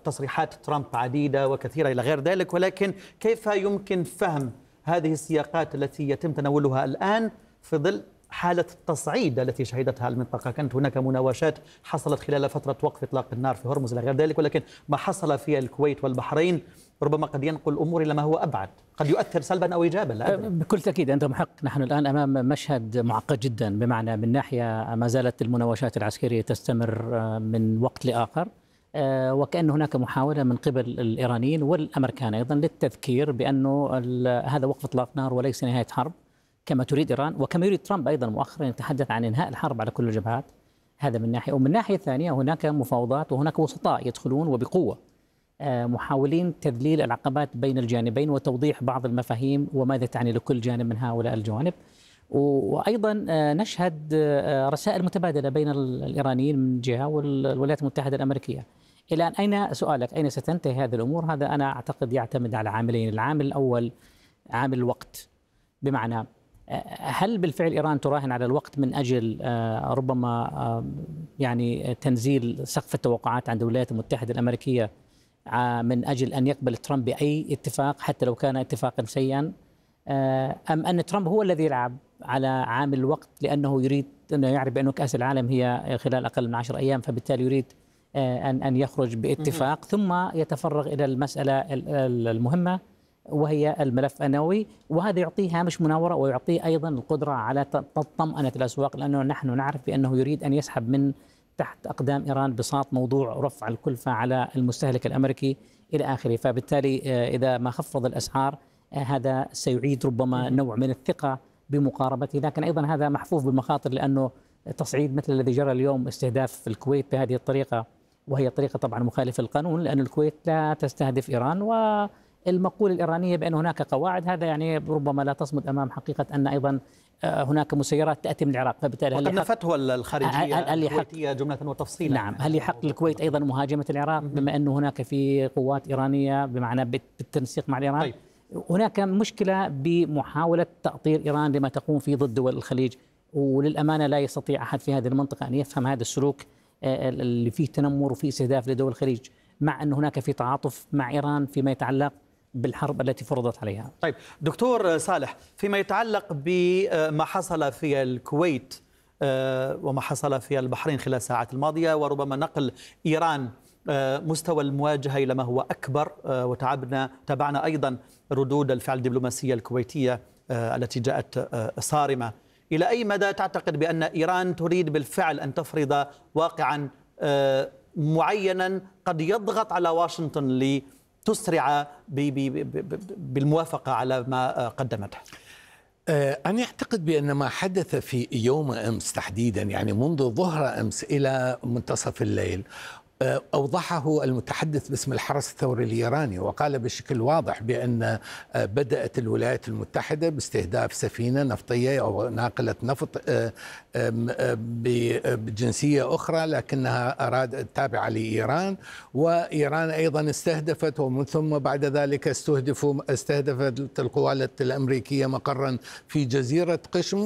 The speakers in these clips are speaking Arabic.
تصريحات ترامب عديدة وكثيرة إلى غير ذلك، ولكن كيف يمكن فهم هذه السياقات التي يتم تناولها الآن في ظل حالة التصعيد التي شهدتها المنطقة؟ كانت هناك مناوشات حصلت خلال فترة وقف إطلاق النار في هرمز إلى غير ذلك، ولكن ما حصل في الكويت والبحرين ربما قد ينقل الأمور إلى ما هو أبعد، قد يؤثر سلبا أو إيجابا. لا أدري. بكل تأكيد أنت محق. نحن الآن أمام مشهد معقد جدا، بمعنى من ناحية ما زالت المناوشات العسكرية تستمر من وقت لآخر، وكأن هناك محاولة من قبل الإيرانيين والأمريكان أيضا للتذكير بأنه هذا وقف إطلاق نار وليس نهاية حرب كما تريد إيران وكما يريد ترامب أيضا مؤخرا يتحدث عن إنهاء الحرب على كل الجبهات. هذا من ناحية، ومن ناحية ثانية هناك مفاوضات وهناك وسطاء يدخلون وبقوة محاولين تذليل العقبات بين الجانبين وتوضيح بعض المفاهيم وماذا تعني لكل جانب من هؤلاء الجوانب. وأيضا نشهد رسائل متبادلة بين الإيرانيين من جهة والولايات المتحدة الأمريكية. إلى أين سؤالك أين ستنتهي هذه الأمور؟ هذا أنا أعتقد يعتمد على عاملين. العامل الأول عامل الوقت، بمعنى هل بالفعل إيران تراهن على الوقت من أجل ربما يعني تنزيل سقف التوقعات عند الولايات المتحدة الأمريكية من أجل أن يقبل ترامب بأي اتفاق حتى لو كان اتفاقا سيئا، أم أن ترامب هو الذي يلعب على عامل الوقت لأنه يريد أنه يعرف بأنه كأس العالم هي خلال أقل من 10 أيام، فبالتالي يريد أن يخرج باتفاق ثم يتفرغ إلى المسألة المهمة وهي الملف النووي، وهذا يعطيه هامش مناورة ويعطيه أيضا القدرة على طمأنة الأسواق، لأنه نحن نعرف بأنه يريد أن يسحب من تحت أقدام إيران بساط موضوع رفع الكلفة على المستهلك الأمريكي إلى آخره. فبالتالي إذا ما خفض الأسعار هذا سيعيد ربما نوع من الثقة بمقاربته، لكن أيضا هذا محفوف بالمخاطر، لأنه تصعيد مثل الذي جرى اليوم استهداف الكويت بهذه الطريقة، وهي طريقة طبعا مخالفة للقانون، لأن الكويت لا تستهدف إيران، والمقولة الإيرانية بأن هناك قواعد، هذا يعني ربما لا تصمد أمام حقيقة أن أيضا هناك مسيرات تأتي من العراق. فبالتالي وقد نفته الخارجية الكويتية جملة وتفصيلا. نعم، هل يحق للكويت أيضا مهاجمة العراق بما أنه هناك في قوات إيرانية بمعنى بالتنسيق مع الإيران؟ طيب. هناك مشكلة بمحاولة تأطير إيران لما تقوم فيه ضد دول الخليج، وللأمانة لا يستطيع أحد في هذه المنطقة أن يفهم هذا السلوك اللي فيه تنمر وفيه استهداف لدول الخليج، مع أن هناك في تعاطف مع إيران فيما يتعلق بالحرب التي فرضت عليها. طيب دكتور صالح، فيما يتعلق بما حصل في الكويت وما حصل في البحرين خلال الساعات الماضية، وربما نقل إيران مستوى المواجهة إلى ما هو أكبر، وتابعنا أيضا ردود الفعل الدبلوماسية الكويتية التي جاءت صارمة، إلى أي مدى تعتقد بأن إيران تريد بالفعل أن تفرض واقعا معينا قد يضغط على واشنطن لتسرع بالموافقة على ما قدمته؟ أنا أعتقد بأن ما حدث في يوم أمس تحديدا، يعني منذ ظهر أمس إلى منتصف الليل، أوضحه المتحدث باسم الحرس الثوري الإيراني، وقال بشكل واضح بأن بدأت الولايات المتحدة باستهداف سفينة نفطية أو ناقلة نفط بجنسية أخرى لكنها تابعة لإيران، وإيران أيضا استهدفت، ومن ثم بعد ذلك استهدفت القوات الأمريكية مقرا في جزيرة قشم.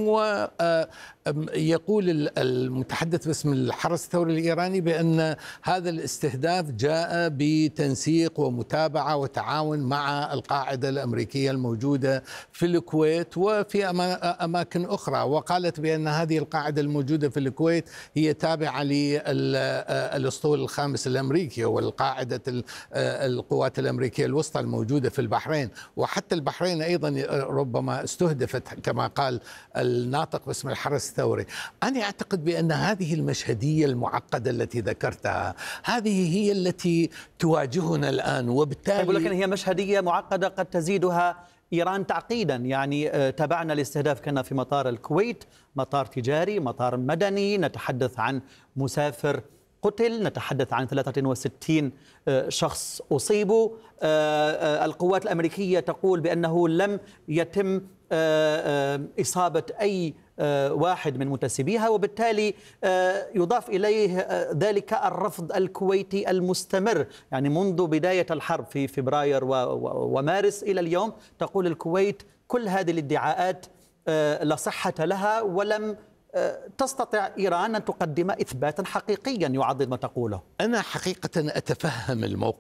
ويقول المتحدث باسم الحرس الثوري الإيراني بأن هذا الاستهداف جاء بتنسيق ومتابعة وتعاون مع القاعدة الأمريكية الموجودة في الكويت وفي أماكن أخرى، وقالت بأن هذه القاعدة الموجودة في الكويت هي تابعة للأسطول الخامس الأمريكي والقاعدة القوات الأمريكية الوسطى الموجودة في البحرين، وحتى البحرين أيضا ربما استهدفت كما قال الناطق باسم الحرس الثوري. أنا أعتقد بأن هذه المشهدية المعقدة التي ذكرتها هذه هي التي تواجهنا الآن، وبالتالي لكن هي مشهدية معقدة قد تزيدها إيران تعقيدا. يعني تابعنا الاستهداف كان في مطار الكويت، مطار تجاري، مطار مدني، نتحدث عن مسافر قتل، نتحدث عن 63 شخص أصيبوا. القوات الأمريكية تقول بأنه لم يتم إصابة أي واحد من منتسبيها، وبالتالي يضاف إليه ذلك الرفض الكويتي المستمر، يعني منذ بداية الحرب في فبراير ومارس إلى اليوم تقول الكويت كل هذه الادعاءات لا صحة لها، ولم تستطع إيران أن تقدم إثباتا حقيقيا يعضد ما تقوله. أنا حقيقة أتفهم الموقف